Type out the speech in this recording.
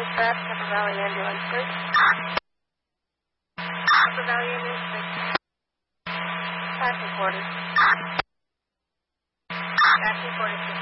dispatch, Upper Valley Ambulance, please. Upper Valley Ambulance, please. Back reported. Back reported,